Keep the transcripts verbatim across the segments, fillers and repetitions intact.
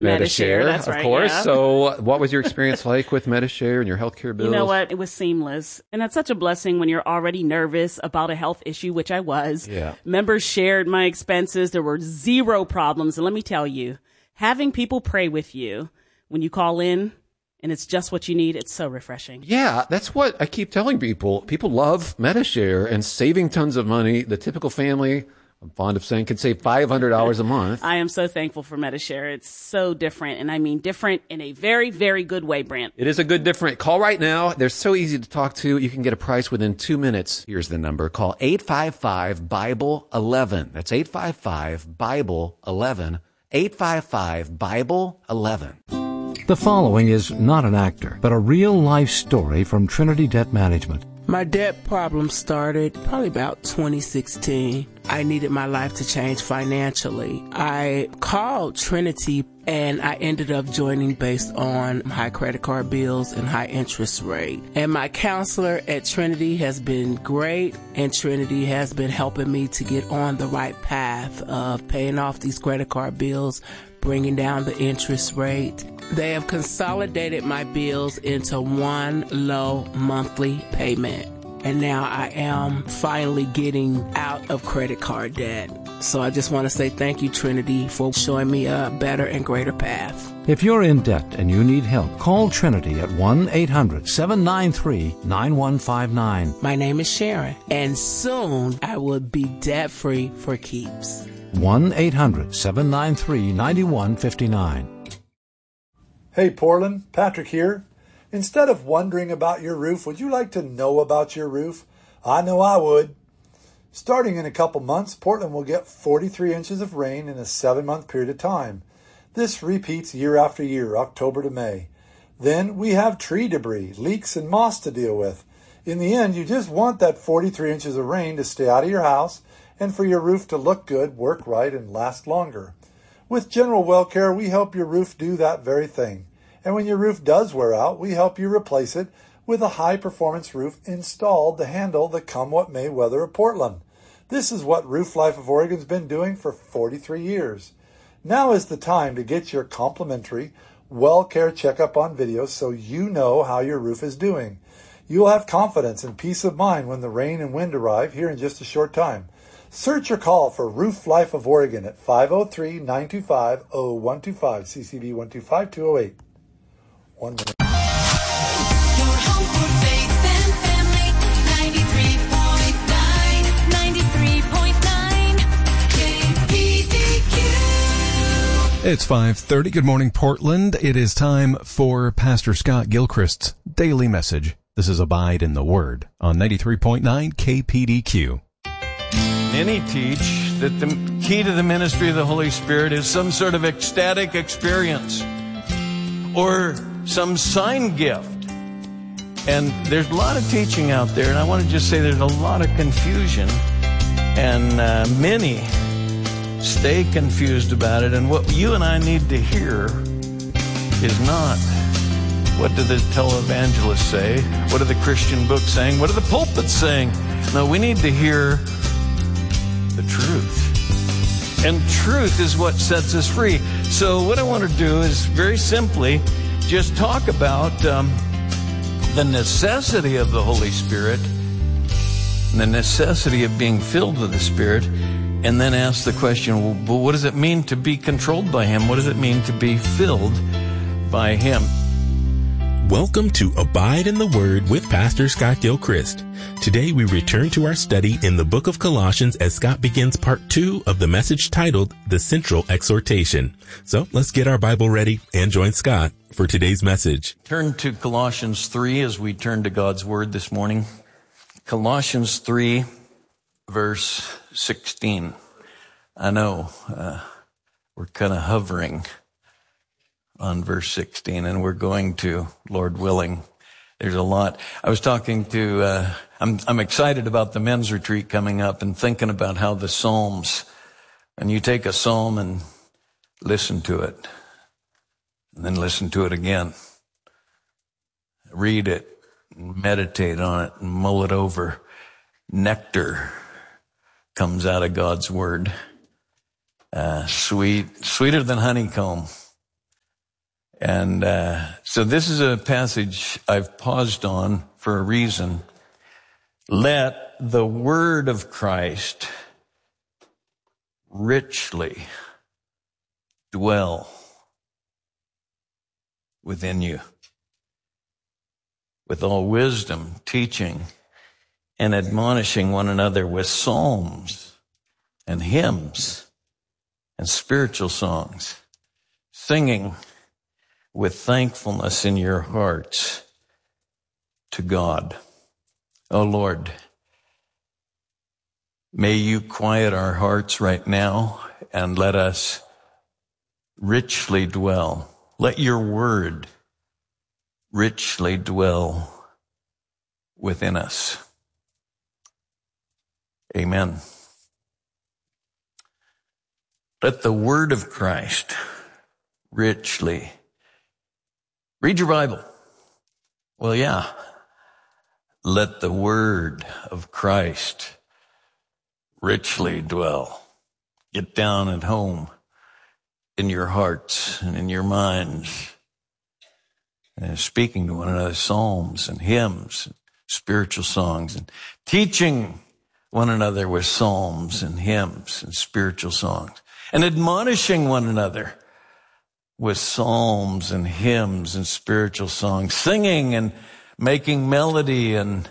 MediShare, that's of right, course. yeah. So what was your experience like with MediShare and your healthcare bills? You know what? It was seamless. And that's such a blessing when you're already nervous about a health issue, which I was. Yeah. Members shared my expenses. There were zero problems. And let me tell you, having people pray with you when you call in and it's just what you need, it's so refreshing. Yeah, that's what I keep telling people. People love MediShare and saving tons of money. The typical family, I'm fond of saying, can save five hundred dollars a month. I am so thankful for MediShare. It's so different. And I mean different in a very, very good way, Brent. It is a good different. Call right now. They're so easy to talk to. You can get a price within two minutes. Here's the number. Call eight five five, Bible eleven. That's eight five five, Bible eleven. eight five five, Bible eleven. The following is not an actor, but a real-life story from Trinity Debt Management. My debt problem started probably about twenty sixteen. I needed my life to change financially. I called Trinity and I ended up joining based on high credit card bills and high interest rate. And my counselor at Trinity has been great, and Trinity has been helping me to get on the right path of paying off these credit card bills, bringing down the interest rate. They have consolidated my bills into one low monthly payment. And now I am finally getting out of credit card debt. So I just want to say thank you, Trinity, for showing me a better and greater path. If you're in debt and you need help, call Trinity at one eight hundred, seven nine three, nine one five nine. My name is Sharon, and soon I will be debt-free for keeps. one eight hundred, seven nine three, nine one five nine. Hey Portland, Patrick here. Instead of wondering about your roof, would you like to know about your roof? I know I would. Starting in a couple months, Portland will get forty-three inches of rain in a seven-month period of time. This repeats year after year, October to May. Then we have tree debris, leaks, and moss to deal with. In the end, you just want that forty-three inches of rain to stay out of your house and for your roof to look good, work right, and last longer. With General Well Care, we help your roof do that very thing. And when your roof does wear out, we help you replace it with a high-performance roof installed to handle the come-what-may weather of Portland. This is what Roof Life of Oregon's been doing for forty-three years. Now is the time to get your complimentary Well Care checkup on video so you know how your roof is doing. You'll have confidence and peace of mind when the rain and wind arrive here in just a short time. Search or call for Roof Life of Oregon at five oh three, nine two five, oh one two five, C C B one two five, two oh eight. One minute. Your home for faith and family, ninety-three point nine, ninety-three point nine, K P D Q. It's five thirty. Good morning, Portland. It is time for Pastor Scott Gilchrist's daily message. This is Abide in the Word on ninety-three point nine K P D Q. Many teach that the key to the ministry of the Holy Spirit is some sort of ecstatic experience or some sign gift. And there's a lot of teaching out there, and I want to just say there's a lot of confusion, and uh, many stay confused about it. And what you and I need to hear is not what do the televangelists say, what are the Christian books saying, what are the pulpits saying. No, we need to hear the truth. And truth is what sets us free. So what I want to do is very simply just talk about um, the necessity of the Holy Spirit, the necessity of being filled with the Spirit, and then ask the question, well, what does it mean to be controlled by Him? What does it mean to be filled by Him? Welcome to Abide in the Word with Pastor Scott Gilchrist. Today we return to our study in the book of Colossians as Scott begins part two of the message titled The Central Exhortation. So let's get our Bible ready and join Scott for today's message. Turn to Colossians three as we turn to God's Word this morning. Colossians three, verse sixteen. I know uh, we're kind of hovering on verse sixteen, and we're going to, Lord willing. There's a lot. I was talking to, uh, I'm, I'm excited about the men's retreat coming up and thinking about how the Psalms, and you take a psalm and listen to it, and then listen to it again. Read it, meditate on it, and mull it over. Nectar comes out of God's Word. Uh, sweet, sweeter than honeycomb. And uh, so this is a passage I've paused on for a reason. Let the word of Christ richly dwell within you, with all wisdom, teaching and admonishing one another with psalms and hymns and spiritual songs, singing with thankfulness in your hearts to God. Oh Lord, may you quiet our hearts right now and let us richly dwell. Let your word richly dwell within us. Amen. Let the word of Christ richly. Read your Bible. Well, yeah. Let the word of Christ richly dwell. Get down at home in your hearts and in your minds. And speaking to one another, psalms and hymns, and spiritual songs, and teaching one another with psalms and hymns and spiritual songs, and admonishing one another with psalms and hymns and spiritual songs, singing and making melody and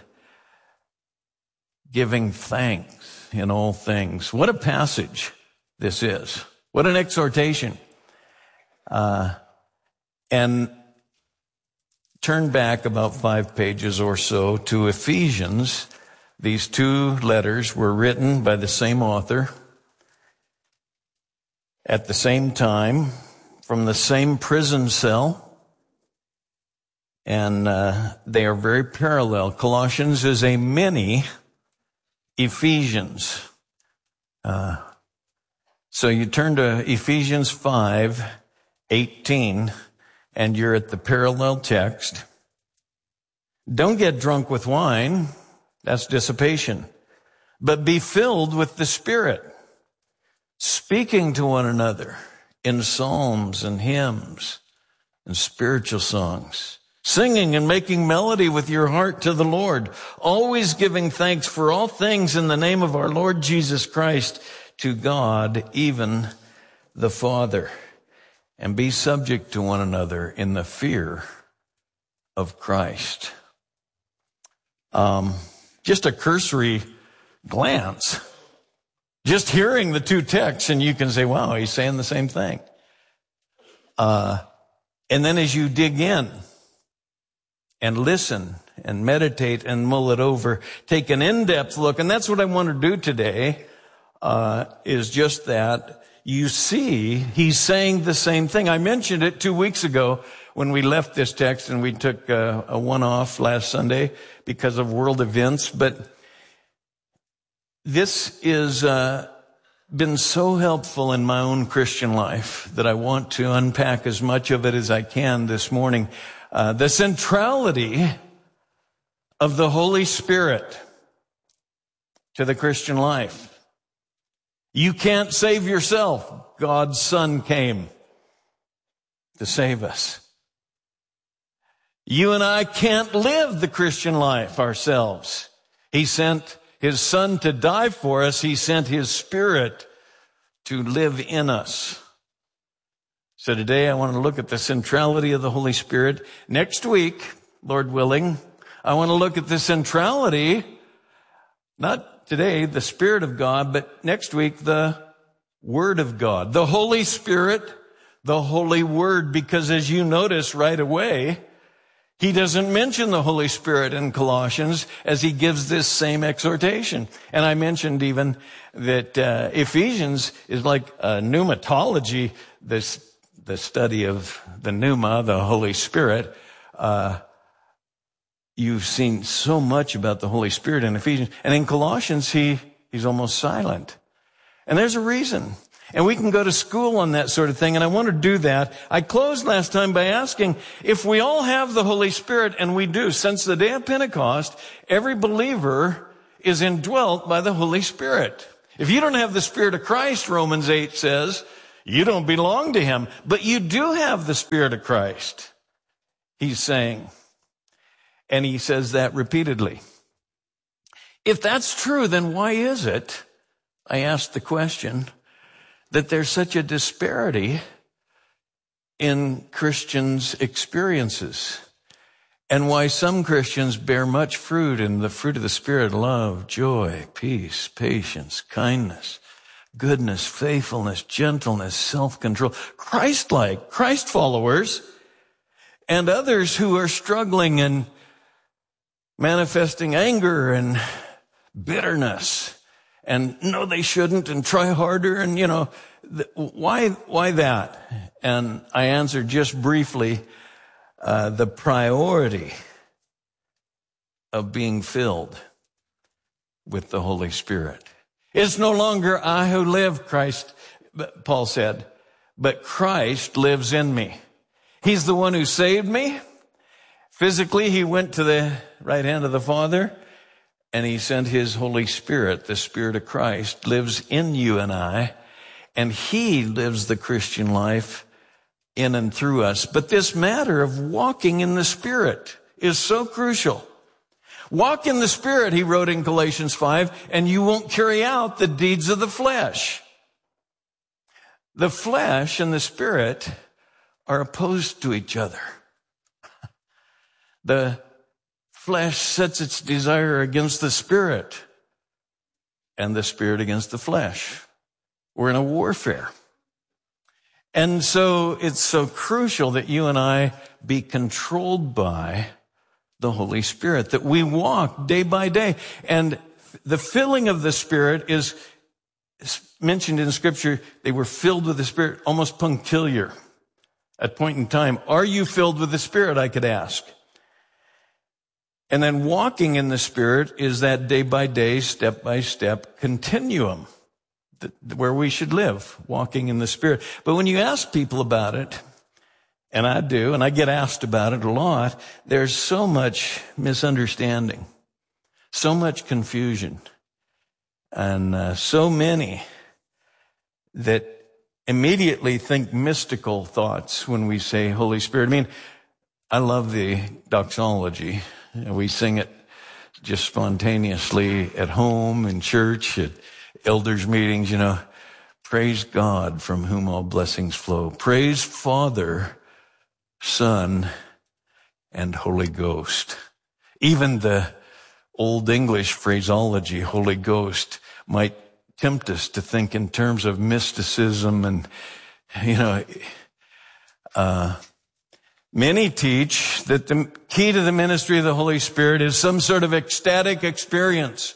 giving thanks in all things. What a passage this is. What an exhortation. Uh, and turn back about five pages or so to Ephesians. These two letters were written by the same author at the same time from the same prison cell. And uh, they are very parallel. Colossians is a mini Ephesians. Uh, so you turn to Ephesians five eighteen, and you're at the parallel text. Don't get drunk with wine. That's dissipation. But be filled with the Spirit, speaking to one another in psalms and hymns and spiritual songs, singing and making melody with your heart to the Lord, always giving thanks for all things in the name of our Lord Jesus Christ to God, even the Father. And be subject to one another in the fear of Christ. Um, just a cursory glance. Just hearing the two texts, and you can say, wow, he's saying the same thing. Uh, and then as you dig in and listen and meditate and mull it over, take an in-depth look, and that's what I want to do today, uh, is just that. You see, he's saying the same thing. I mentioned it two weeks ago when we left this text, and we took a, a one-off last Sunday because of world events. But this is uh, been so helpful in my own Christian life that I want to unpack as much of it as I can this morning. Uh, the centrality of the Holy Spirit to the Christian life. You can't save yourself. God's Son came to save us. You and I can't live the Christian life ourselves. He sent His Son to die for us. He sent His Spirit to live in us. So today I want to look at the centrality of the Holy Spirit. Next week, Lord willing, I want to look at the centrality, not today, the Spirit of God, but next week, the Word of God. The Holy Spirit, the Holy Word, because as you notice right away, he doesn't mention the Holy Spirit in Colossians as he gives this same exhortation. And I mentioned even that uh, Ephesians is like a pneumatology, this the study of the pneuma, the Holy Spirit. Uh You've seen so much about the Holy Spirit in Ephesians. And in Colossians, he, he's almost silent. And there's a reason. And we can go to school on that sort of thing. And I want to do that. I closed last time by asking if we all have the Holy Spirit, and we do. Since the day of Pentecost, every believer is indwelt by the Holy Spirit. If you don't have the Spirit of Christ, Romans eight says, You don't belong to him, but you do have the Spirit of Christ, he's saying. And he says that repeatedly. If that's true, then why is it, I asked the question, that there's such a disparity in Christians' experiences, and why some Christians bear much fruit in the fruit of the Spirit: love, joy, peace, patience, kindness, goodness, faithfulness, gentleness, self-control, Christ-like, Christ followers, and others who are struggling and manifesting anger and bitterness and no, they shouldn't, and try harder, and you know, why, why that? And I answered just briefly, uh, the priority of being filled with the Holy Spirit. It's no longer I who live, Christ, Paul said, but Christ lives in me. He's the one who saved me. Physically, he went to the right hand of the Father, and he sent his Holy Spirit. The Spirit of Christ lives in you and I, and he lives the Christian life in and through us. But this matter of walking in the Spirit is so crucial. Walk in the Spirit, he wrote in Galatians five, and you won't carry out the deeds of the flesh. The flesh and the Spirit are opposed to each other. The flesh sets its desire against the Spirit, and the Spirit against the flesh. We're in a warfare. And so it's so crucial that you and I be controlled by the Holy Spirit, that we walk day by day. And the filling of the Spirit is mentioned in Scripture. They were filled with the Spirit, almost punctiliar at point in time. Are you filled with the Spirit, I could ask. And then walking in the Spirit is that day by day, step by step continuum where we should live, walking in the Spirit. But when you ask people about it, and I do, and I get asked about it a lot, there's so much misunderstanding, so much confusion, and uh, so many that immediately think mystical thoughts when we say Holy Spirit. I mean, I love the doxology. We sing it just spontaneously at home, in church, at elders' meetings, you know. Praise God from whom all blessings flow. Praise Father, Son, and Holy Ghost. Even the Old English phraseology, Holy Ghost, might tempt us to think in terms of mysticism and, you know, uh, many teach that the key to the ministry of the Holy Spirit is some sort of ecstatic experience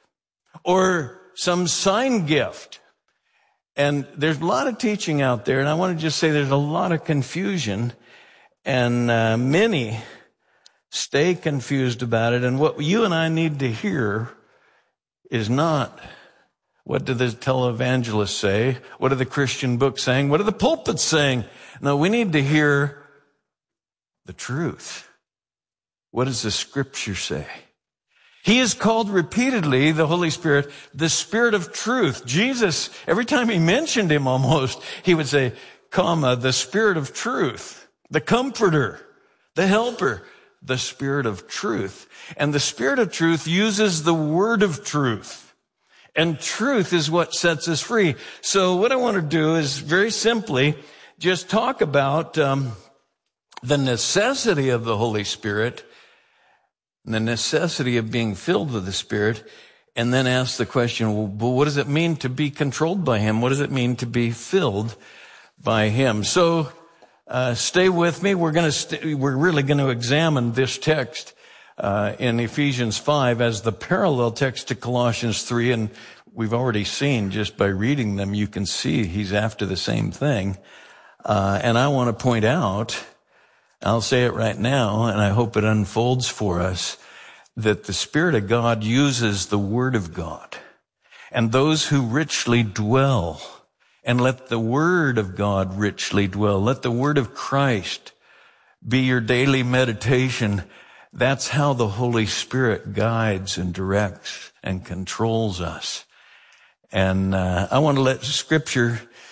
or some sign gift. And there's a lot of teaching out there, and I want to just say there's a lot of confusion, and uh, many stay confused about it. And what you and I need to hear is not, what do the televangelists say? What are the Christian books saying? What are the pulpits saying? No, we need to hear the truth. What does the Scripture say? He is called repeatedly, the Holy Spirit, the Spirit of truth. Jesus, every time he mentioned him almost, he would say, comma, the Spirit of truth, the Comforter, the Helper, the Spirit of truth. And the Spirit of truth uses the word of truth. And truth is what sets us free. So what I want to do is very simply just talk about um, the necessity of the Holy Spirit, the necessity of being filled with the Spirit, and then ask the question, well, but what does it mean to be controlled by him? What does it mean to be filled by him? So uh, stay with me. We're going to st- we're really going to examine this text uh, in Ephesians five as the parallel text to Colossians three, and we've already seen just by reading them, you can see he's after the same thing. Uh, and I want to point out, I'll say it right now, and I hope it unfolds for us, that the Spirit of God uses the Word of God. And those who richly dwell, and let the Word of God richly dwell, let the Word of Christ be your daily meditation. That's how the Holy Spirit guides and directs and controls us. And uh, I want to let Scripture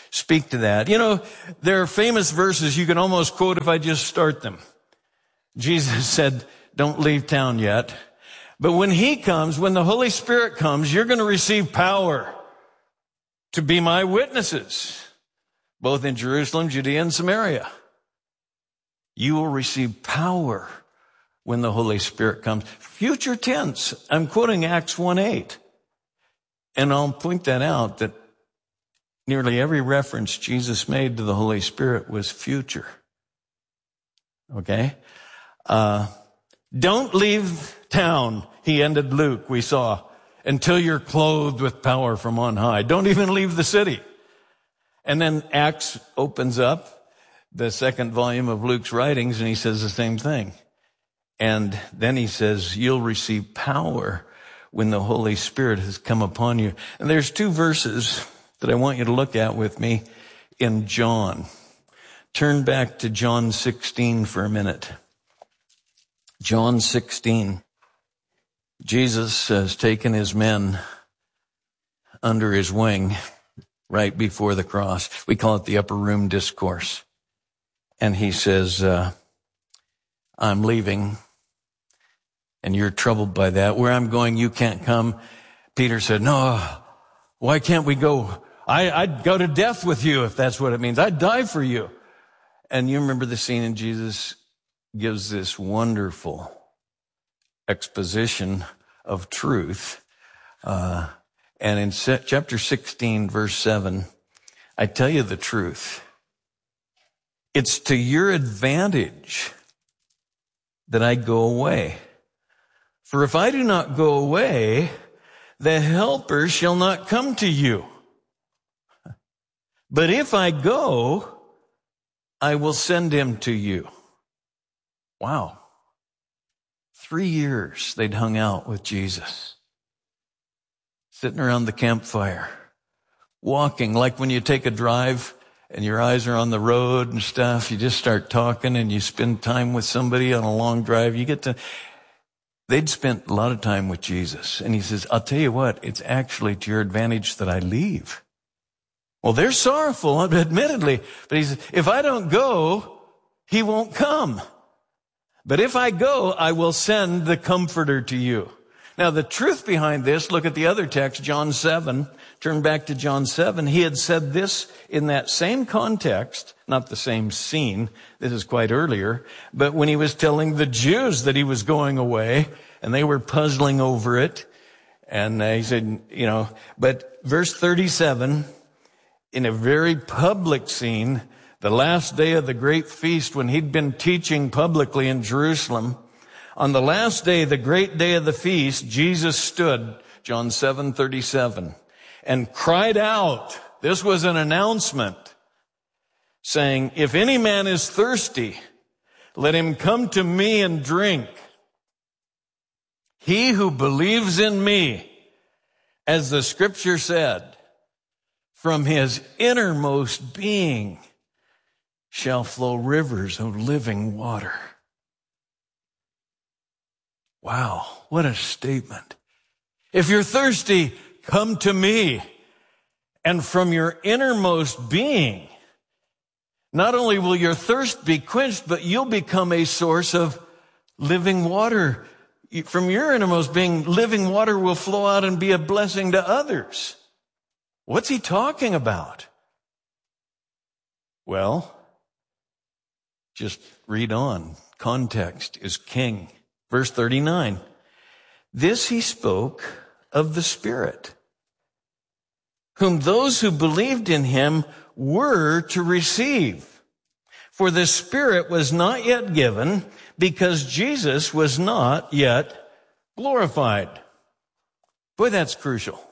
speak to that. You know, there are famous verses you can almost quote if I just start them. Jesus said, don't leave town yet. But when he comes, when the Holy Spirit comes, you're going to receive power to be my witnesses, both in Jerusalem, Judea, and Samaria. You will receive power when the Holy Spirit comes. Future tense. I'm quoting Acts one eight. And I'll point that out that nearly every reference Jesus made to the Holy Spirit was future. Okay? Uh, don't leave town, he ended Luke, we saw, until you're clothed with power from on high. Don't even leave the city. And then Acts opens up the second volume of Luke's writings, and he says the same thing. And then he says, you'll receive power when the Holy Spirit has come upon you. And there's two verses that I want you to look at with me in John. Turn back to John sixteen for a minute. John sixteen. Jesus has taken his men under his wing right before the cross. We call it the upper room discourse. And he says, uh, I'm leaving, and you're troubled by that. Where I'm going, you can't come. Peter said, no, why can't we go? I, I'd go to death with you if that's what it means. I'd die for you. And you remember the scene, and Jesus gives this wonderful exposition of truth. Uh, and in chapter sixteen, verse seven, I tell you the truth. It's to your advantage that I go away. For if I do not go away, the Helper shall not come to you. But if I go, I will send him to you. Wow. Three years they'd hung out with Jesus, sitting around the campfire, walking like when you take a drive and your eyes are on the road and stuff. You just start talking and you spend time with somebody on a long drive. You get to, they'd spent a lot of time with Jesus. And he says, I'll tell you what, it's actually to your advantage that I leave. Well, they're sorrowful, admittedly, but he says, if I don't go, he won't come. But if I go, I will send the Comforter to you. Now, the truth behind this, look at the other text, John seven. Turn back to John seven. He had said this in that same context, not the same scene. This is quite earlier. But when he was telling the Jews that he was going away, and they were puzzling over it, and uh, he said, you know, but verse thirty-seven, in a very public scene, the last day of the great feast, when he'd been teaching publicly in Jerusalem, on the last day, the great day of the feast, Jesus stood, John seven thirty-seven, and cried out. This was an announcement saying, if any man is thirsty, let him come to me and drink. He who believes in me, as the scripture said, from his innermost being shall flow rivers of living water. Wow, what a statement. If you're thirsty, come to me. And from your innermost being, not only will your thirst be quenched, but you'll become a source of living water. From your innermost being, living water will flow out and be a blessing to others. What's he talking about? Well, just read on. Context is king. Verse thirty-nine. This he spoke of the Spirit, whom those who believed in him were to receive. For the Spirit was not yet given because Jesus was not yet glorified. Boy, that's crucial.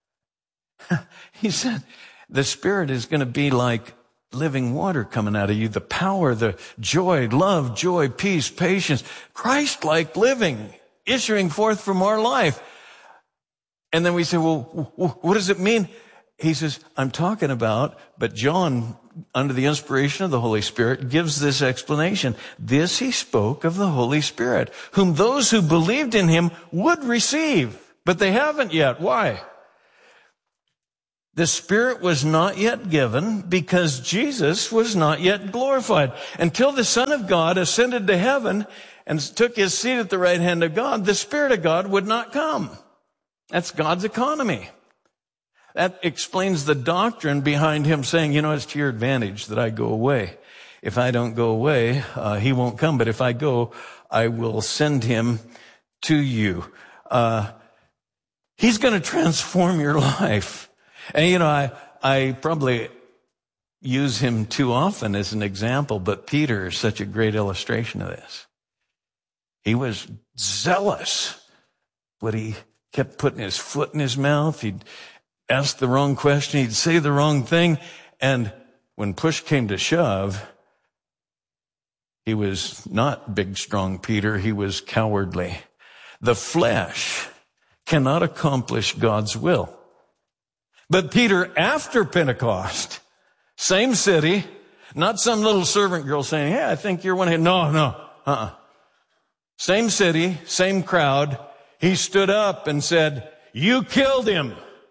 He said, the Spirit is going to be like living water coming out of you. The power, the joy, love, joy, peace, patience, Christ-like living, issuing forth from our life. And then we say, well, what does it mean? He says, I'm talking about, but John, under the inspiration of the Holy Spirit, gives this explanation. This he spoke of the Holy Spirit, whom those who believed in him would receive, but they haven't yet. Why? The Spirit was not yet given because Jesus was not yet glorified. Until the Son of God ascended to heaven and took his seat at the right hand of God, the Spirit of God would not come. That's God's economy. That explains the doctrine behind him saying, you know, it's to your advantage that I go away. If I don't go away, uh, he won't come. But if I go, I will send him to you. Uh, he's going to transform your life. And, you know, I, I probably use him too often as an example, but Peter is such a great illustration of this. He was zealous, but he kept putting his foot in his mouth. He'd ask the wrong question. He'd say the wrong thing. And when push came to shove, he was not big, strong Peter. He was cowardly. The flesh cannot accomplish God's will. But Peter, after Pentecost, same city, not some little servant girl saying, hey, I think you're one of them. No, no, uh-uh. Same city, same crowd. He stood up and said, you killed him.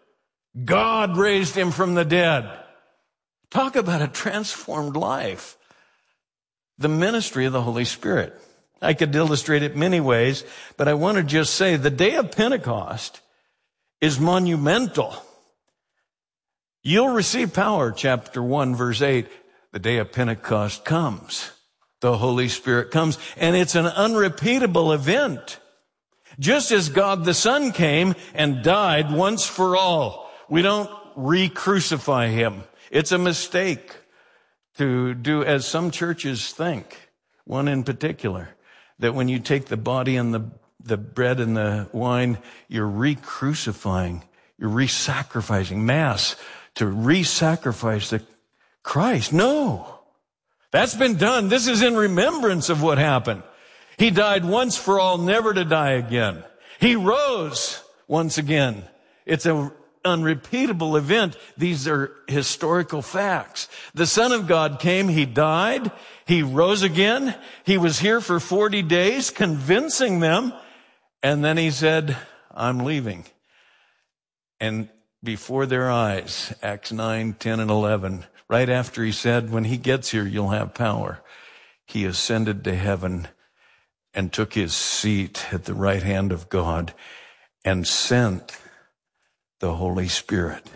God raised him from the dead. Talk about a transformed life. The ministry of the Holy Spirit. I could illustrate it many ways, but I want to just say the day of Pentecost is monumental. You'll receive power, chapter one, verse eight. The day of Pentecost comes. The Holy Spirit comes, and it's an unrepeatable event. Just as God the Son came and died once for all. We don't re-crucify him. It's a mistake to do as some churches think, one in particular, that when you take the body and the, the bread and the wine, you're re-crucifying, you're re-sacrificing. Mass, to re-sacrifice the Christ. No, that's been done. This is in remembrance of what happened. He died once for all, never to die again. He rose once again. It's an unrepeatable event. These are historical facts. The Son of God came, he died, he rose again. He was here for forty days, convincing them. And then he said, I'm leaving. And before their eyes, Acts nine, ten, and eleven, right after he said, when he gets here, you'll have power, he ascended to heaven and took his seat at the right hand of God and sent the Holy Spirit.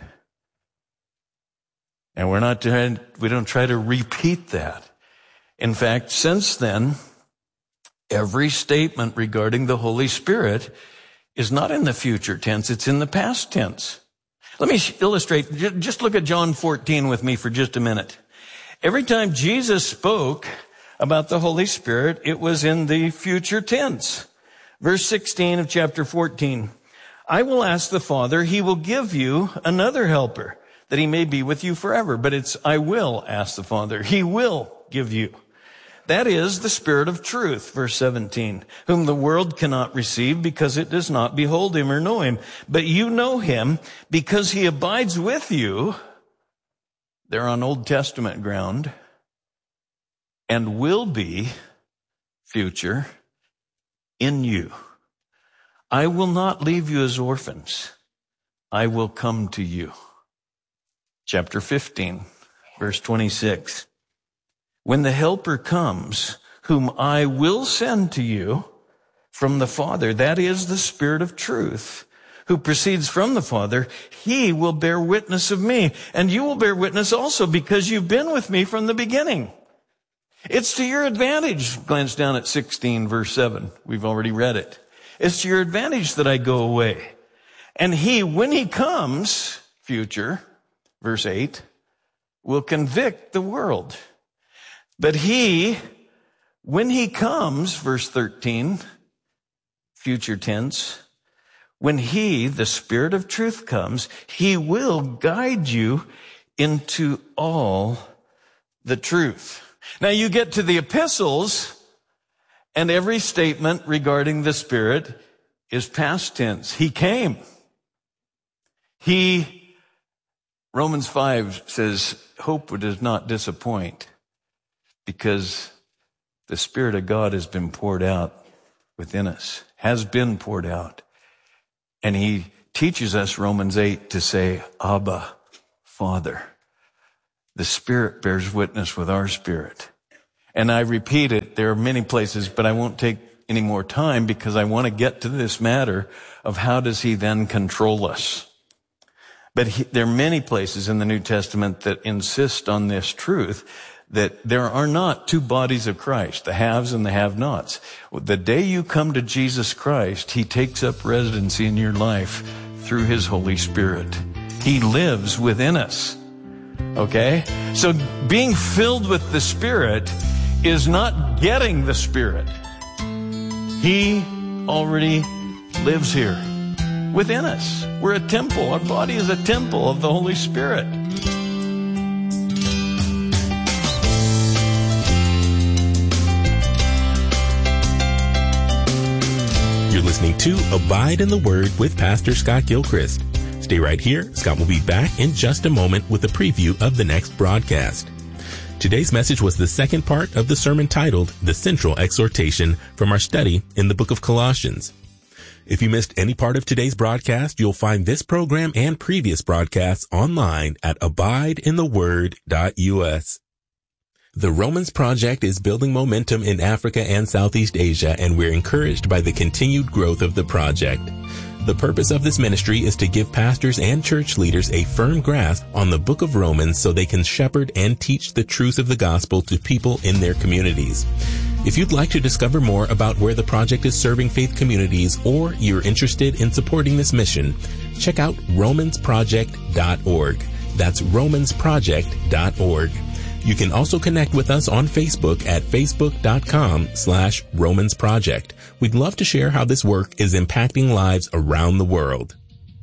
And we're not trying, we don't try to repeat that. In fact, since then, every statement regarding the Holy Spirit is not in the future tense, it's in the past tense. Let me illustrate. Just look at John fourteen with me for just a minute. Every time Jesus spoke about the Holy Spirit, it was in the future tense. Verse sixteen of chapter fourteen. I will ask the Father, he will give you another helper, that he may be with you forever. But it's, I will ask the Father. He will give you. That is the Spirit of truth, verse seventeen, whom the world cannot receive because it does not behold him or know him. But you know him because he abides with you. They're on Old Testament ground. And will be, future, in you. I will not leave you as orphans. I will come to you. Chapter fifteen, verse twenty-six. When the Helper comes, whom I will send to you from the Father, that is the Spirit of truth, who proceeds from the Father, he will bear witness of me. And you will bear witness also because you've been with me from the beginning. It's to your advantage. Glance down at sixteen, verse seven. We've already read it. It's to your advantage that I go away. And he, when he comes, future, verse eight, will convict the world. But he, when he comes, verse thirteen, future tense, when he, the Spirit of truth, comes, he will guide you into all the truth. Now you get to the epistles, and every statement regarding the Spirit is past tense. He came. He, Romans five says, hope does not disappoint, because the Spirit of God has been poured out within us, has been poured out. And he teaches us, Romans eight, to say, Abba, Father. The Spirit bears witness with our spirit. And I repeat it, there are many places, but I won't take any more time because I want to get to this matter of how does he then control us. But he, there are many places in the New Testament that insist on this truth, that there are not two bodies of Christ, the haves and the have-nots. The day you come to Jesus Christ, he takes up residency in your life through his Holy Spirit. He lives within us. Okay? So being filled with the Spirit is not getting the Spirit. He already lives here within us. We're a temple. Our body is a temple of the Holy Spirit. You're listening to Abide in the Word with Pastor Scott Gilchrist. Stay right here. Scott will be back in just a moment with a preview of the next broadcast. Today's message was the second part of the sermon titled The Central Exhortation from our study in the book of Colossians. If you missed any part of today's broadcast, you'll find this program and previous broadcasts online at abide in the word dot u s. The Romans Project is building momentum in Africa and Southeast Asia, and we're encouraged by the continued growth of the project. The purpose of this ministry is to give pastors and church leaders a firm grasp on the book of Romans so they can shepherd and teach the truth of the gospel to people in their communities. If you'd like to discover more about where the project is serving faith communities, or you're interested in supporting this mission, check out romans project dot org. That's romans project dot org. You can also connect with us on Facebook at facebook.com slash Romans Project. We'd love to share how this work is impacting lives around the world.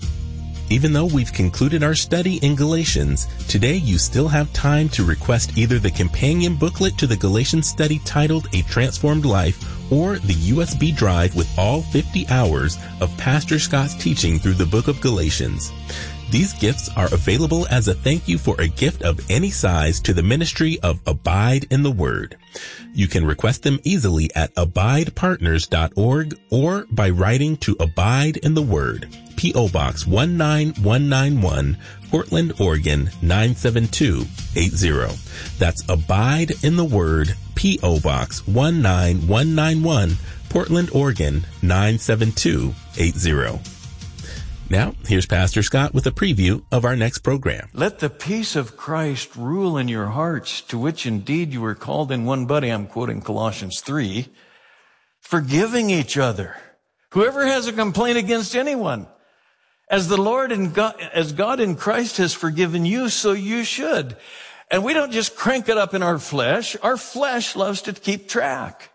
Even though we've concluded our study in Galatians, today you still have time to request either the companion booklet to the Galatians study titled A Transformed Life, or the U S B drive with all fifty hours of Pastor Scott's teaching through the book of Galatians. These gifts are available as a thank you for a gift of any size to the ministry of Abide in the Word. You can request them easily at abide partners dot org or by writing to Abide in the Word, P O Box one nine one nine one, Portland, Oregon nine seven two eight zero. That's Abide in the Word, P O Box one nine one nine one, Portland, Oregon nine seven two eight zero. Now, here's Pastor Scott with a preview of our next program. Let the peace of Christ rule in your hearts, to which indeed you were called in one body. I'm quoting Colossians three. Forgiving each other. Whoever has a complaint against anyone, as the Lord and God, as God in Christ has forgiven you, so you should. And we don't just crank it up in our flesh. Our flesh loves to keep track.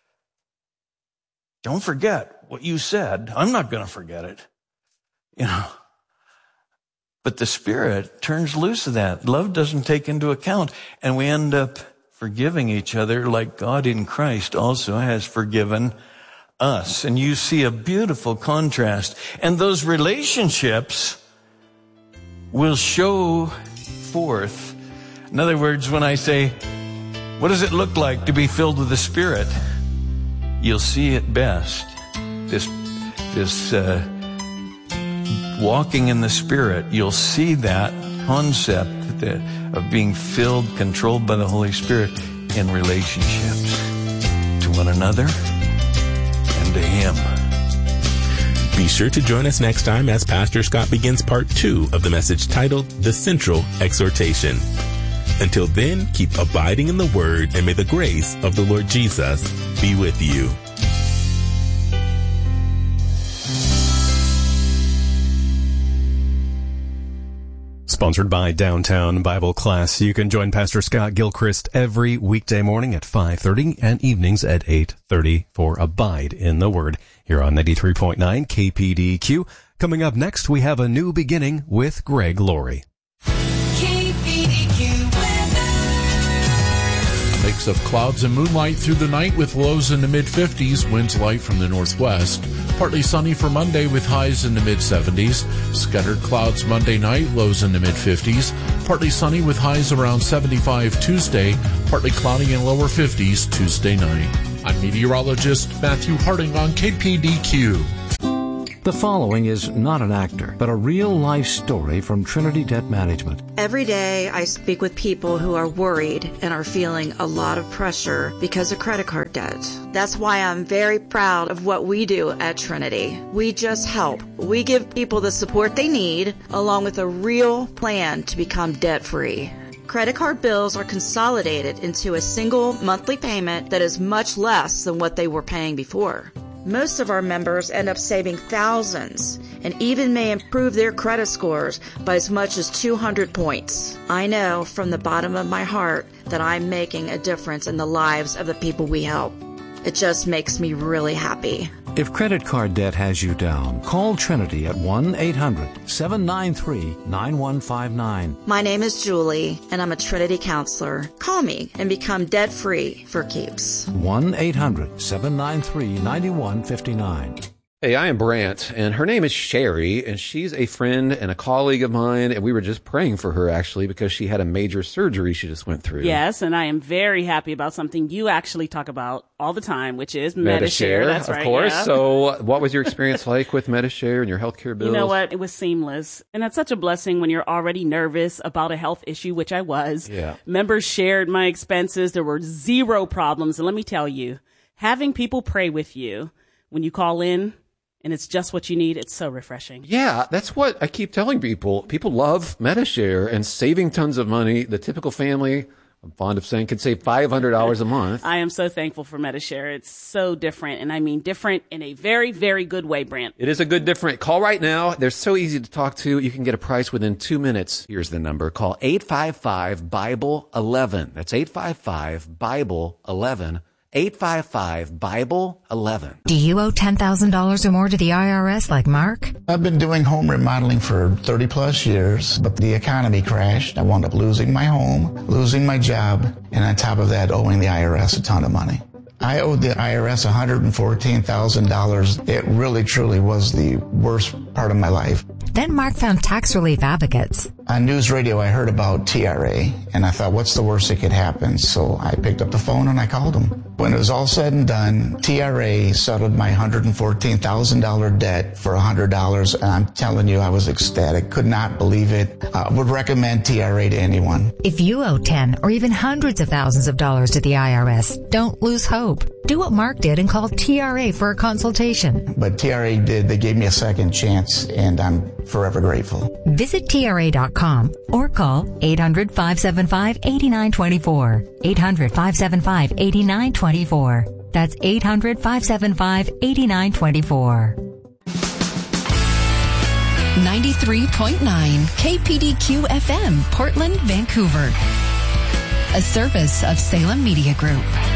Don't forget what you said. I'm not going to forget it. You know, but the Spirit turns loose of that. Love doesn't take into account, and we end up forgiving each other like God in Christ also has forgiven us. And you see a beautiful contrast. And those relationships will show forth. In other words, when I say, what does it look like to be filled with the Spirit? You'll see it best. This, this, uh, walking in the Spirit, you'll see that concept of being filled, controlled by the Holy Spirit in relationships to one another and to Him. Be sure to join us next time as Pastor Scott begins part two of the message titled The Central Exhortation. Until then, keep abiding in the Word, and may the grace of the Lord Jesus be with you. Sponsored by Downtown Bible Class. You can join Pastor Scott Gilchrist every weekday morning at five thirty and evenings at eight thirty for Abide in the Word here on ninety-three point nine K P D Q. Coming up next, we have a new beginning with Greg Laurie. K P D Q weather. Mix of clouds and moonlight through the night with lows in the mid fifties, winds light from the northwest. Partly sunny for Monday with highs in the mid seventies. Scattered clouds Monday night, lows in the mid fifties. Partly sunny with highs around seventy-five Tuesday. Partly cloudy and lower fifties Tuesday night. I'm meteorologist Matthew Harding on K P D Q. The following is not an actor, but a real-life story from Trinity Debt Management. Every day I speak with people who are worried and are feeling a lot of pressure because of credit card debt. That's why I'm very proud of what we do at Trinity. We just help. We give people the support they need, along with a real plan to become debt-free. Credit card bills are consolidated into a single monthly payment that is much less than what they were paying before. Most of our members end up saving thousands and even may improve their credit scores by as much as two hundred points. I know from the bottom of my heart that I'm making a difference in the lives of the people we help. It just makes me really happy. If credit card debt has you down, call Trinity at one eight hundred seven nine three nine one five nine. My name is Julie, and I'm a Trinity counselor. Call me and become debt-free for keeps. one eight hundred seven nine three nine one five nine. Hey, I am Brant, and her name is Sherry, and she's a friend and a colleague of mine, and we were just praying for her, actually, because she had a major surgery she just went through. Yes, and I am very happy about something you actually talk about all the time, which is Medi-Share. Medi-Share, That's of right, course. yeah. So what was your experience like with Medi-Share and your healthcare bills? You know what? It was seamless. And that's such a blessing when you're already nervous about a health issue, which I was. Yeah. Members shared my expenses. There were zero problems. And let me tell you, having people pray with you when you call in, and it's just what you need, it's so refreshing. Yeah, that's what I keep telling people. People love Medi-Share and saving tons of money. The typical family, I'm fond of saying, can save five hundred dollars a month. I am so thankful for Medi-Share. It's so different, and I mean different in a very, very good way, Brant. It is a good different. Call right now. They're so easy to talk to. You can get a price within two minutes. Here's the number. Call eight five five Bible eleven. That's eight five five Bible eleven. eight five five Bible eleven. Do you owe ten thousand dollars or more to the I R S like Mark? I've been doing home remodeling for thirty plus years, but the economy crashed. I wound up losing my home, losing my job, and on top of that, owing the I R S a ton of money. I owed the I R S one hundred fourteen thousand dollars. It really, truly was the worst part of my life. Then Mark found Tax Relief Advocates. On news radio, I heard about T R A, and I thought, what's the worst that could happen? So I picked up the phone and I called them. When it was all said and done, T R A settled my one hundred fourteen thousand dollars debt for one hundred dollars, and I'm telling you, I was ecstatic. Could not believe it. I would recommend T R A to anyone. If you owe ten or even hundreds of thousands of dollars to the I R S, don't lose hope. Do what Mark did and call T R A for a consultation. But T R A did. They gave me a second chance, and I'm forever grateful. Visit T R A dot com or call eight hundred five seven five eight nine two four. eight hundred five seven five eight nine two four. That's eight hundred five seven five eight nine two four. ninety-three point nine K P D Q F M, Portland, Vancouver. A service of Salem Media Group.